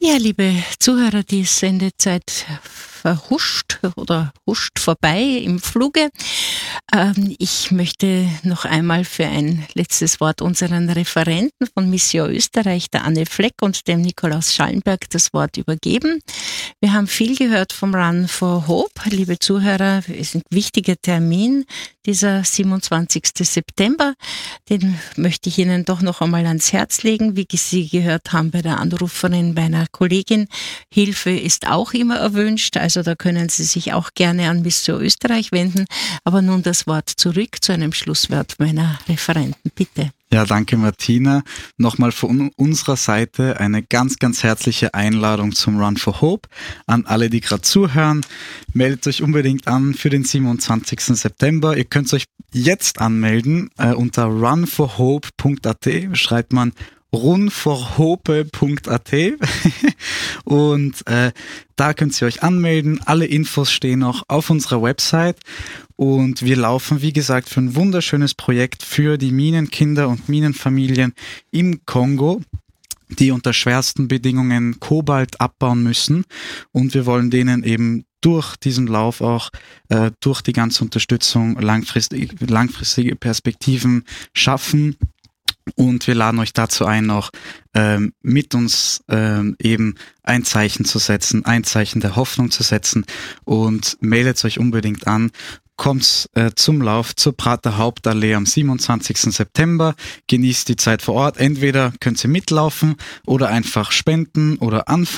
Ja, liebe Zuhörer, die Sendezeit verhuscht oder huscht vorbei im Fluge. Ich möchte noch einmal für ein letztes Wort unseren Referenten von Missio Österreich, der Anne Fleck und dem Nikolaus Schallenberg, das Wort übergeben. Wir haben viel gehört vom Run for Hope. Liebe Zuhörer, es ist ein wichtiger Termin, dieser 27. September. Den möchte ich Ihnen doch noch einmal ans Herz legen. Wie Sie gehört haben bei der Anruferin, bei einer Kollegin, Hilfe ist auch immer erwünscht. Also da können Sie sich auch gerne an Missio Österreich wenden. Aber nun das Wort zurück zu einem Schlusswort meiner Referenten. Bitte. Ja, danke Martina. Nochmal von unserer Seite eine ganz, ganz herzliche Einladung zum Run for Hope an alle, die gerade zuhören. Meldet euch unbedingt an für den 27. September. Ihr könnt euch jetzt anmelden unter runforhope.at. Schreibt man runforhope.at und da könnt ihr euch anmelden. Alle Infos stehen auch auf unserer Website und wir laufen, wie gesagt, für ein wunderschönes Projekt für die Minenkinder und Minenfamilien im Kongo, die unter schwersten Bedingungen Kobalt abbauen müssen, und wir wollen denen eben durch diesen Lauf auch durch die ganze Unterstützung langfristige Perspektiven schaffen. Und wir laden euch dazu ein, noch mit uns eben ein Zeichen zu setzen, ein Zeichen der Hoffnung zu setzen, und meldet euch unbedingt an. Kommt zum Lauf zur Prater Hauptallee am 27. September. Genießt die Zeit vor Ort. Entweder könnt ihr mitlaufen oder einfach spenden oder anfragen.